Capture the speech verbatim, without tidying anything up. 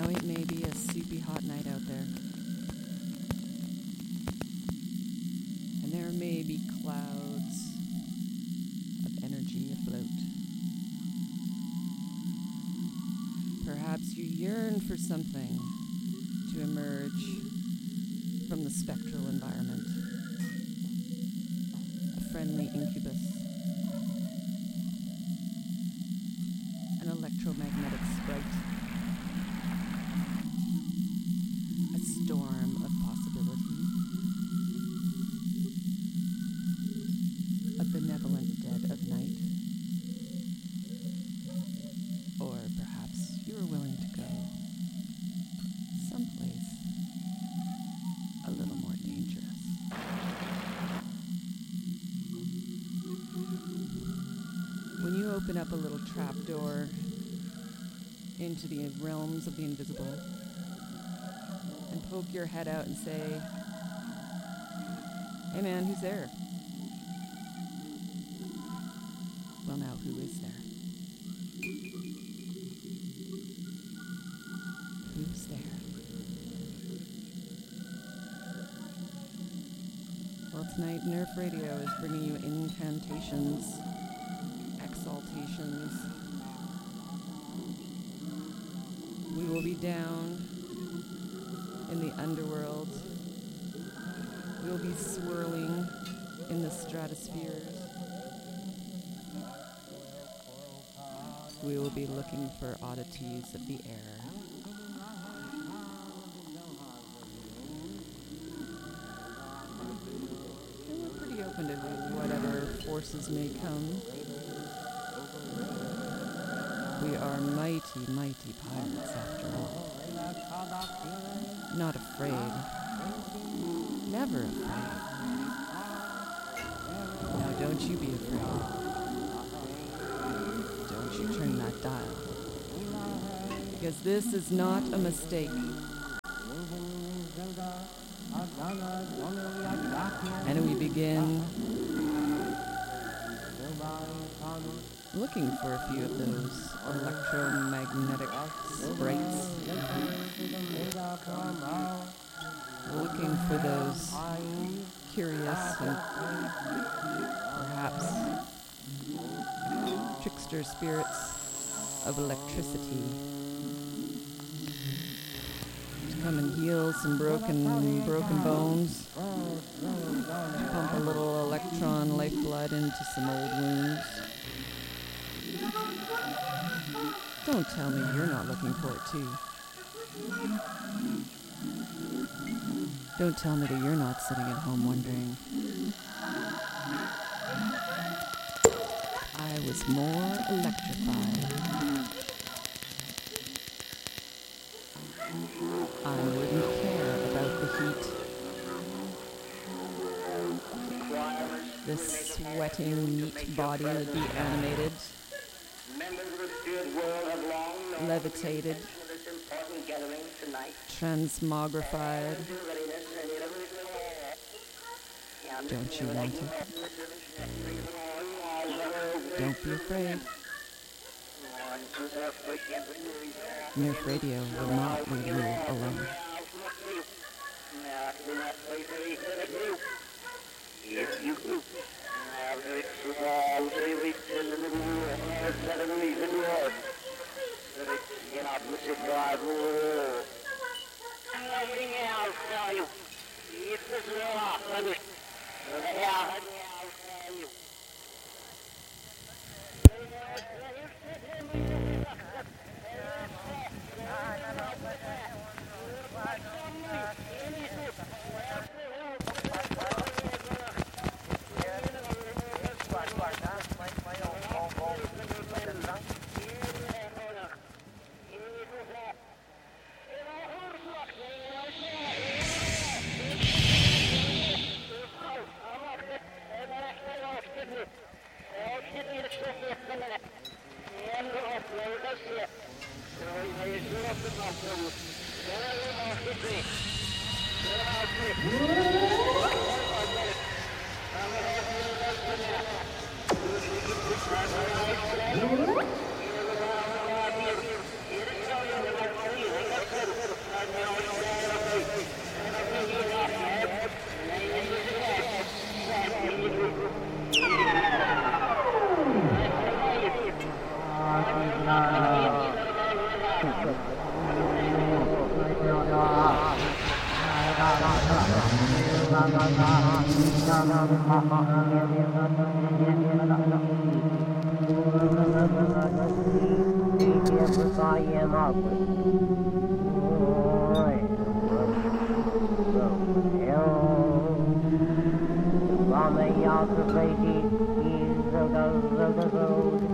Now it may be a soupy hot night out there. And there may be clouds of energy afloat. Perhaps you yearn for something to emerge from the spectral environment. A friendly incubus. An electromagnetic sprite. A storm of possibility. A benevolent dead of night. Or perhaps you are willing to go someplace a little more dangerous. When you open up a little trapdoor into the realms of the invisible and poke your head out and say, "Hey man, who's there?" Well, now who is there? Who's there? Well, tonight Nerf Radio is bringing you incantations, exaltations. We will be down in the underworld. We will be swirling in the stratospheres. We will be looking for oddities of the air. And we're pretty open to whatever forces may come. We are mighty, mighty pirates after all. Not afraid. Never afraid. Now don't you be afraid. Don't you turn that dial. Because this is not a mistake. And we begin looking for a few of those electromagnetic sprites. Looking for those curious and perhaps trickster spirits of electricity to come and heal some broken broken bones, to pump a little electron lifeblood into some old wounds. Don't tell me you're not looking for it too. Don't tell me that you're not sitting at home wondering, I was more electrified. I wouldn't care about the heat. The sweating meat body would be animated, levitated, transmogrified. Don't you want it? Don't be afraid. Nerf Radio will not leave you alone. Van mij jou te weten, hier zo dat zo dat zo